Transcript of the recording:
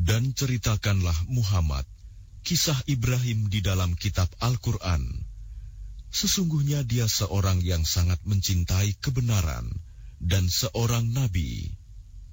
Dan ceritakanlah Muhammad kisah Ibrahim di dalam kitab Al-Quran. Sesungguhnya dia seorang yang sangat mencintai kebenaran dan seorang nabi.